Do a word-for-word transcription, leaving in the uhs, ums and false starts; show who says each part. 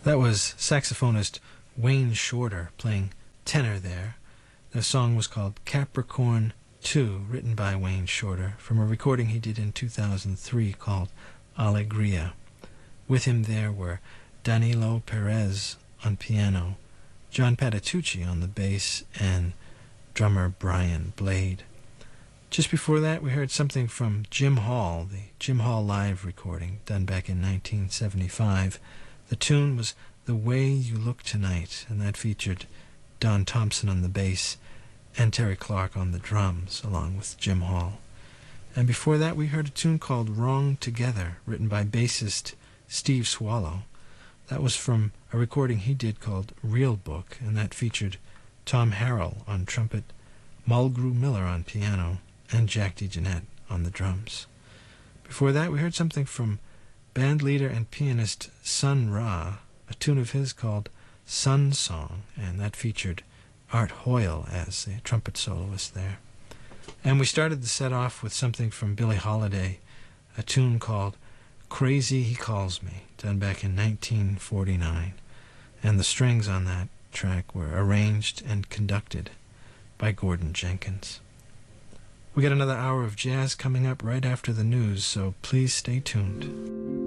Speaker 1: That was saxophonist Wayne Shorter playing tenor there. The song was called Capricorn two, written by Wayne Shorter, from a recording he did in two thousand three called Alegria. With him there were Danilo Perez on piano, John Patitucci on the bass, and drummer Brian Blade. Just before that, we heard something from Jim Hall, the Jim Hall live recording done back in nineteen seventy-five. The tune was The Way You Look Tonight, and that featured Don Thompson on the bass and Terry Clark on the drums, along with Jim Hall. And before that, we heard a tune called Wrong Together, written by bassist Steve Swallow. That was from a recording he did called Real Book, and that featured Tom Harrell on trumpet, Mulgrew Miller on piano, and Jack DeJohnette on the drums. Before that, we heard something from band leader and pianist Sun Ra, a tune of his called Sun Song, and that featured Art Hoyle as the trumpet soloist there. And we started the set off with something from Billie Holiday, a tune called Crazy He Calls Me, done back in nineteen forty-nine. And the strings on that track were arranged and conducted by Gordon Jenkins. We got another hour of jazz coming up right after the news, so please stay tuned.